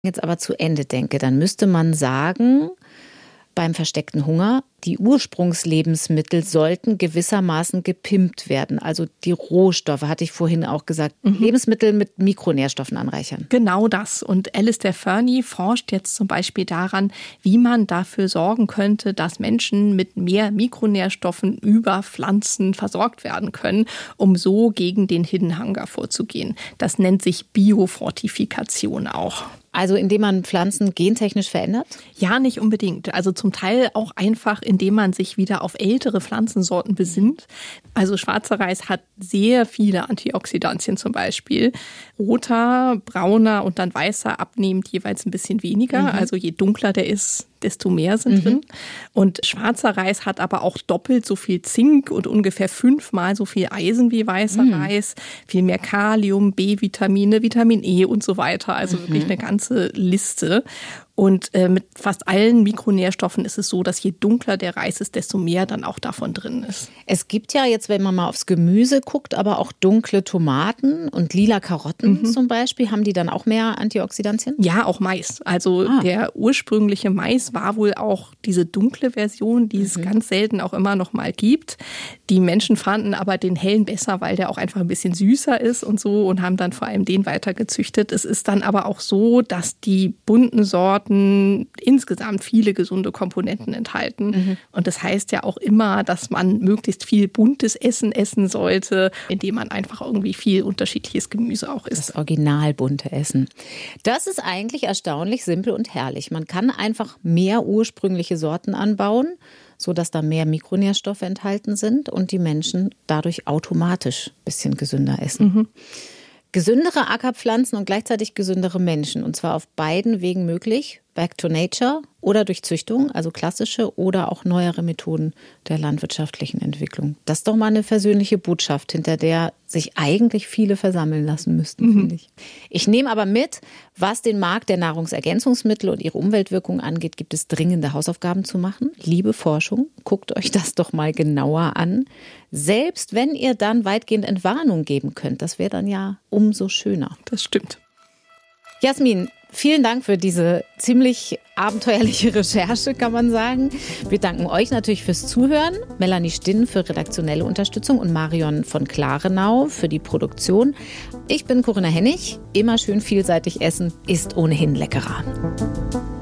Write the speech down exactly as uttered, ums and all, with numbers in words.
jetzt aber zu Ende denke, dann müsste man sagen, beim versteckten Hunger, die Ursprungslebensmittel sollten gewissermaßen gepimpt werden. Also die Rohstoffe, hatte ich vorhin auch gesagt, mhm. Lebensmittel mit Mikronährstoffen anreichern. Genau das. Und Alistair Fernie forscht jetzt zum Beispiel daran, wie man dafür sorgen könnte, dass Menschen mit mehr Mikronährstoffen über Pflanzen versorgt werden können, um so gegen den Hidden Hunger vorzugehen. Das nennt sich Biofortifikation auch. Also indem man Pflanzen gentechnisch verändert? Ja, nicht unbedingt. Also zum Teil auch einfach, indem man sich wieder auf ältere Pflanzensorten besinnt. Also schwarzer Reis hat sehr viele Antioxidantien zum Beispiel. Roter, brauner und dann weißer abnehmend jeweils ein bisschen weniger. Mhm. Also je dunkler der ist, desto mehr sind mhm. drin. Und schwarzer Reis hat aber auch doppelt so viel Zink und ungefähr fünfmal so viel Eisen wie weißer mhm. Reis. Viel mehr Kalium, B-Vitamine, Vitamin E und so weiter. Also mhm. wirklich eine ganze Liste. Und äh, mit fast allen Mikronährstoffen ist es so, dass je dunkler der Reis ist, desto mehr dann auch davon drin ist. Es gibt ja jetzt, wenn man mal aufs Gemüse guckt, aber auch dunkle Tomaten und lila Karotten mhm. zum Beispiel. Haben die dann auch mehr Antioxidantien? Ja, auch Mais. Also ah. der ursprüngliche Mais war wohl auch diese dunkle Version, die es mhm. ganz selten auch immer noch mal gibt. Die Menschen fanden aber den hellen besser, weil der auch einfach ein bisschen süßer ist und so und haben dann vor allem den weiter gezüchtet. Es ist dann aber auch so, dass die bunten Sorten insgesamt viele gesunde Komponenten enthalten. Mhm. Und das heißt ja auch immer, dass man möglichst viel buntes Essen essen sollte, indem man einfach irgendwie viel unterschiedliches Gemüse auch isst. Das original bunte Essen. Das ist eigentlich erstaunlich simpel und herrlich. Man kann einfach mehr ursprüngliche Sorten anbauen, sodass da mehr Mikronährstoffe enthalten sind und die Menschen dadurch automatisch ein bisschen gesünder essen. Mhm. Gesündere Ackerpflanzen und gleichzeitig gesündere Menschen. Und zwar auf beiden Wegen möglich. Back to Nature oder durch Züchtung, also klassische oder auch neuere Methoden der landwirtschaftlichen Entwicklung. Das ist doch mal eine versöhnliche Botschaft, hinter der sich eigentlich viele versammeln lassen müssten, mhm. finde ich. Ich nehme aber mit, was den Markt der Nahrungsergänzungsmittel und ihre Umweltwirkung angeht, gibt es dringende Hausaufgaben zu machen. Liebe Forschung, guckt euch das doch mal genauer an. Selbst wenn ihr dann weitgehend Entwarnung geben könnt, das wäre dann ja umso schöner. Das stimmt. Jasmin, vielen Dank für diese ziemlich abenteuerliche Recherche, kann man sagen. Wir danken euch natürlich fürs Zuhören, Melanie Stinn für redaktionelle Unterstützung und Marion von Klarenau für die Produktion. Ich bin Corinna Hennig. Immer schön vielseitig essen ist ohnehin leckerer.